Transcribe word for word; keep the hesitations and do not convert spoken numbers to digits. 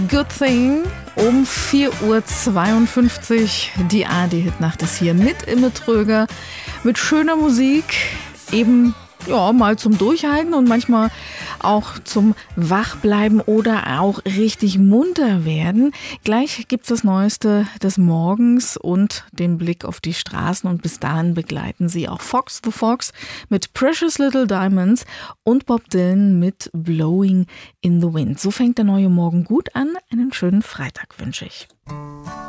Good Thing um vier Uhr zweiundfünfzig. Die A R D-Hitnacht ist hier mit Imme Tröger, mit schöner Musik, eben ja mal zum Durchhalten und manchmal auch zum Wachbleiben oder auch richtig munter werden. Gleich gibt's das Neueste des Morgens und den Blick auf die Straßen und bis dahin begleiten Sie auch Fox the Fox mit Precious Little Diamonds und Bob Dylan mit Blowing in the Wind. So fängt der neue Morgen gut an. Einen schönen Freitag wünsche ich.